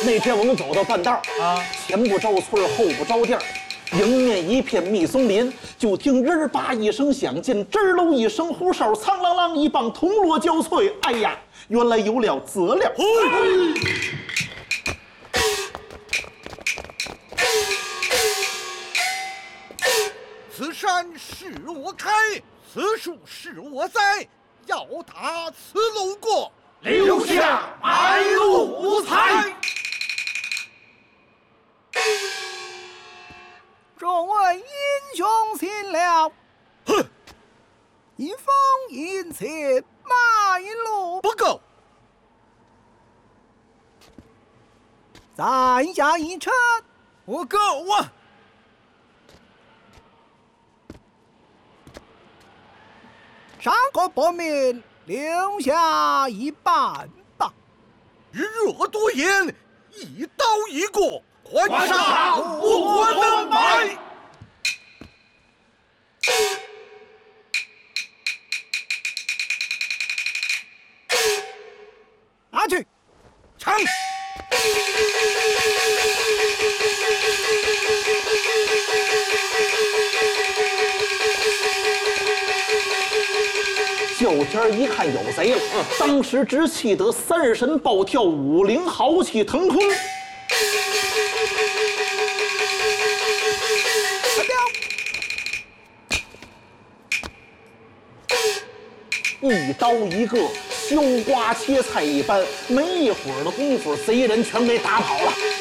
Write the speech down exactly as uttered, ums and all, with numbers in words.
那天我们走到半道啊，前不着村后不着店，迎面一片密松林，就听人儿叭一声响，见吱儿喽一声胡哨，苍啷啷一棒铜锣交脆。哎呀，原来有了择了。 此山是我开，此树是我栽，要打此路过， 留下买路财。 众位英雄辛了， 哼！ 一方银钱买路不够， 再加一车， 不够啊！ 上个薄面留下一半吧。 日若多言，一刀一过， 还上我能买。 拿去， 成。 叫天一看有贼了，嗯、当时只气得三神暴跳，五灵豪气腾空。一刀一个，削瓜切菜一般，没一会儿的功夫，贼人全给打跑了。